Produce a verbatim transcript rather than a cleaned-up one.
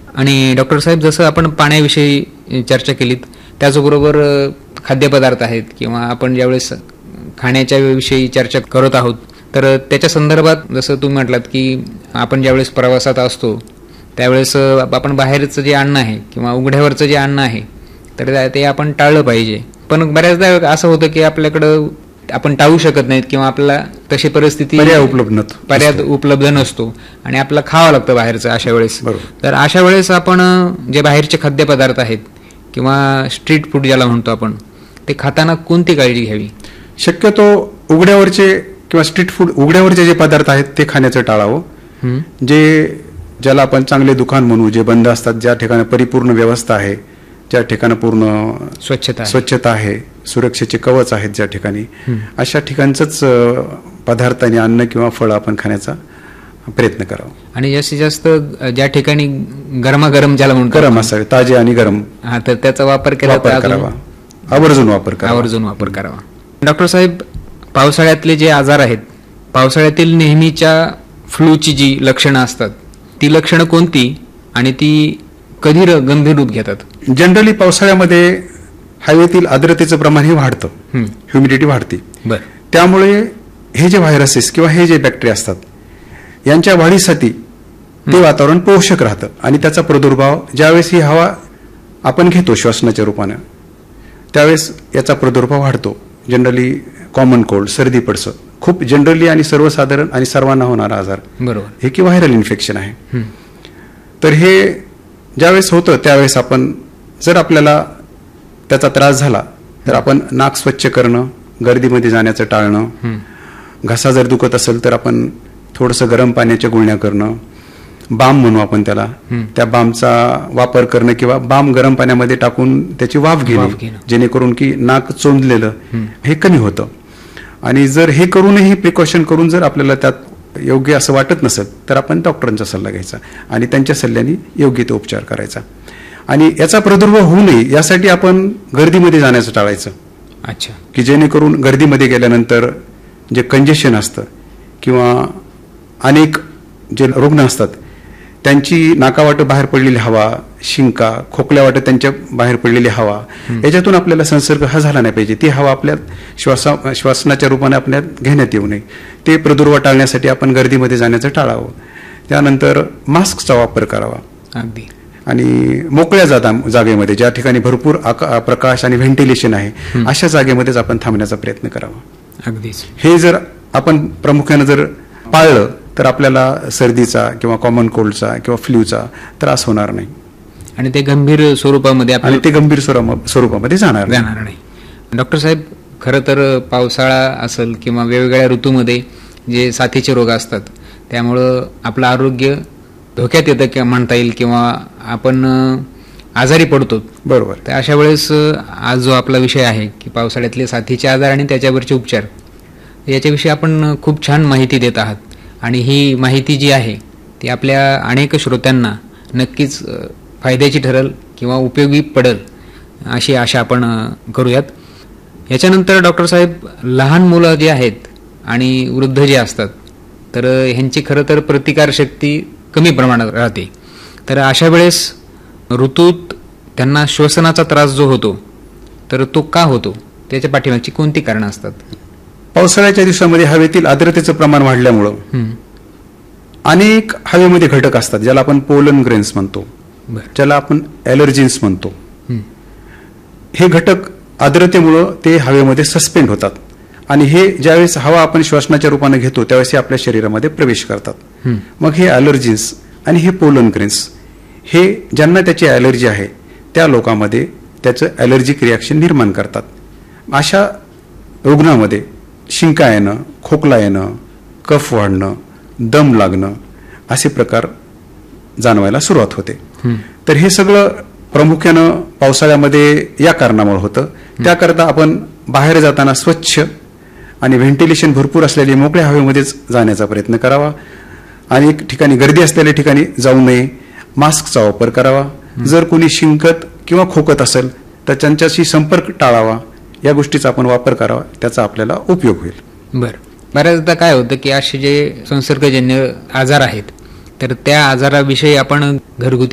आणि डॉक्टर साहेब, जसं आपण पाण्याविषयी चर्चा केलीत, त्याचबरोबर खाद्यपदार्थ आहेत किंवा आपण ज्यावेळेस खाण्याच्या विषयी चर्चा करत आहोत, तर त्याच्या संदर्भात जसं तुम्ही म्हटलात की आपण ज्यावेळेस प्रवासात असतो त्यावेळेस आपण बाहेरचं जे अन्न आहे किंवा उघड्यावरचं जे अन्न आहे तर ते आपण टाळलं पाहिजे. पण बऱ्याचदा असं होतं की आपल्याकडं आपण टाळू शकत नाहीत किंवा आपल्याला तशी परिस्थिती पर्याय उपलब्ध पर्याय उपलब्ध नसतो आणि आपल्याला खावं लागतं बाहेरचं अशा वेळेस. तर अशा वेळेस आपण जे बाहेरचे खाद्यपदार्थ आहेत किंवा स्ट्रीट फूड ज्याला म्हणतो आपण, ते खाताना कोणती काळजी घ्यावी? शक्यतो उघड्यावरचे किंवा स्ट्रीट फूड उघड्यावरचे जे पदार्थ आहेत ते खाण्याचं टाळावं. जे ज्याला आपण चांगले दुकान म्हणू, जे बंद असतात, ज्या ठिकाणी परिपूर्ण व्यवस्था आहे, ज्या ठिकाणी पूर्ण स्वच्छता स्वच्छता आहे, सुरक्षेचे कवच आहेत ज्या ठिकाणी, अशा ठिकाणचंच पदार्थ आणि अन्न किंवा फळं आपण खाण्याचा प्रयत्न करावा. आणि जास्तीत जास्त ज्या ठिकाणी गरमागरम ज्याला म्हणतो गरम असावे, ताजे आणि गरम, हा तर त्याचा वापर केला करावा, आवर्जून वापर करावा आवर्जून वापर करावा. डॉक्टर साहेब, पावसाळ्यातले जे आजार आहेत, पावसाळ्यातील नेहमीच्या फ्लूची जी लक्षणं असतात ती लक्षणं कोणती आणि ती कधी गंभीर रूप घेतात? जनरली पावसाळ्यामध्ये हवेतील आर्द्रतेचं प्रमाण हे वाढतं, ह्युमिडिटी वाढते. त्यामुळे हे जे व्हायरसेस किंवा हे जे बॅक्टेरिया असतात यांच्या वाढीसाठी ते वातावरण पोषक राहतं आणि त्याचा प्रादुर्भाव ज्यावेळेस ही हवा आपण घेतो श्वसनाच्या रूपानं त्यावेळेस याचा प्रादुर्भाव वाढतो. जनरली कॉमन कोल्ड, सर्दी पडसं, खूप जनरली आणि सर्वसाधारण आणि सर्वांना होणारा आजार बरोबर हे की व्हायरल इन्फेक्शन आहे. तर हे ज्यावेळेस होतं त्यावेळेस आपण जर आपल्याला त्याचा त्रास झाला तर आपण नाक स्वच्छ करणं, गर्दीमध्ये जाण्याचं टाळणं, घसा जर दुखत असेल तर आपण थोडंसं गरम पाण्याच्या गुळण्या करणं, बाम म्हणू आपण त्याला, त्या बामचा वापर करणं किंवा बाम गरम पाण्यामध्ये टाकून त्याची वाफ घेणे, जेणेकरून की नाक चोंदलेलं हे कमी होतं. आणि जर हे करूनही प्रिकॉशन करून जर आपल्याला त्यात योग्य असं वाटत नसेल तर आपण डॉक्टरांचा सल्ला घ्यायचा आणि त्यांच्या सल्ल्याने योग्य तो उपचार करायचा. आणि याचा प्रादुर्भाव होऊ नये यासाठी आपण गर्दीमध्ये जाण्याचं टाळायचं. अच्छा. की जेणेकरून गर्दीमध्ये गेल्यानंतर जे कंजेशन असतं किंवा अनेक जे रुग्ण असतात त्यांची नाकावाटं बाहेर पडलेली हवा, शिंका, खोकल्यावाटं त्यांच्या बाहेर पडलेली हवा, याच्यातून आपल्याला संसर्ग हा झाला नाही पाहिजे. ती हवा आपल्या श्वासा श्वासनाच्या रूपाने आपल्यात घेण्यात येऊ नये. ते प्रादुर्भाव टाळण्यासाठी आपण गर्दीमध्ये जाण्याचं टाळावं. त्यानंतर मास्कचा वापर करावा. अगदी. आणि मोकळ्या जागा जागेमध्ये ज्या ठिकाणी भरपूर प्रकाश आणि व्हेंटिलेशन आहे अशा जागेमध्येच आपण थांबण्याचा प्रयत्न करावा. अगदीच. हे जर आपण प्रामुख्यानं जर पाळलं तर आपल्याला सर्दीचा किंवा कॉमन कोल्डचा किंवा फ्लूचा त्रास होणार नाही आणि ते गंभीर स्वरूपामध्ये आणि ते गंभीर स्वरूपामध्ये जाणार जाणार नाही. डॉक्टर साहेब, खरं तर पावसाळा असेल किंवा वेगवेगळ्या ऋतूमध्ये जे साथीचे रोग असतात त्यामुळं आपलं आरोग्य धोक्यात येतं किंवा म्हणता येईल किंवा आपण आजारी पडतो. बरोबर. तर अशा वेळेस आज जो आपला विषय आहे की पावसाळ्यातले साथीचे आजार आणि त्याच्यावरचे उपचार, याच्याविषयी आपण खूप छान माहिती देत आहात आणि ही माहिती जी आहे ती आपल्या अनेक श्रोत्यांना नक्कीच फायद्याची ठरेल किंवा उपयोगी पडेल अशी आशा आपण करूयात. याच्यानंतर डॉक्टर साहेब, लहान मुलं जे आहेत आणि वृद्ध जे असतात तर ह्यांची खरं तर प्रतिकारशक्ती कमी प्रमाणात राहते. तर अशा वेळेस ऋतूत त्यांना श्वसनाचा त्रास जो होतो तर तो का होतो, त्याच्या पाठीमागची कोणती कारणं असतात? पावसाळ्याच्या दिवसामध्ये हवेतील आर्द्रतेचं प्रमाण वाढल्यामुळं अनेक हवेमध्ये घटक असतात ज्याला आपण पोलन ग्रेन्स म्हणतो, ज्याला आपण ॲलर्जीन्स म्हणतो. हे घटक आर्द्रतेमुळं ते हवेमध्ये सस्पेंड होतात आणि हे ज्यावेळेस हवा आपण श्वसनाच्या रूपाने घेतो त्यावेळेस हे आपल्या शरीरामध्ये प्रवेश करतात. मग हे ॲलर्जीन्स आणि हे पोलन ग्रेन्स हे ज्यांना त्याची ॲलर्जी आहे त्या लोकांमध्ये त्याचं ॲलर्जिक रिॲक्शन निर्माण करतात. अशा रुग्णामध्ये शिंका येणं, खोकला येणं, कफ वाढणं, दम लागणं असे प्रकार जाणवायला सुरुवात होते. तर हे सगळं प्रामुख्यानं पावसाळ्यामध्ये या कारणामुळे होतं. त्याकरता आपण बाहेर जाताना स्वच्छ आणि व्हेंटिलेशन भरपूर असलेल्या मोकळ्या हवेमध्येच जाण्याचा प्रयत्न करावा. आणि एक ठिकाणी गर्दी असलेल्या ठिकाणी जाऊ नये. मास्कचा वापर करावा. जर कोणी शिंकत किंवा खोकत असेल तर त्यांच्याशी संपर्क टाळावा. या गोष्टीचा आपण वापर करावा, त्याचा आपल्याला उपयोग होईल. बरं. बऱ्याचदा काय होतं की असे जे संसर्गजन्य आजार आहेत तर त्या आजाराविषयी आपण घरगुती